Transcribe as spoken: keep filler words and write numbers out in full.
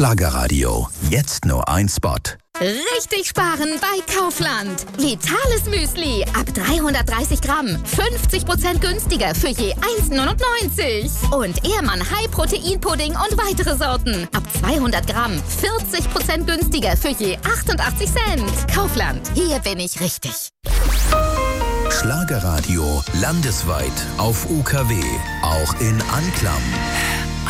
Schlagerradio. Jetzt nur ein Spot. Richtig sparen bei Kaufland. Vitales Müsli ab dreihundertdreißig Gramm. fünfzig Prozent günstiger für je eins neunundneunzig. Und Ehrmann High Protein Pudding und weitere Sorten. Ab zweihundert Gramm. vierzig Prozent günstiger für je achtundachtzig Cent. Kaufland. Hier bin ich richtig. Schlagerradio landesweit auf U K W. Auch in Anklam.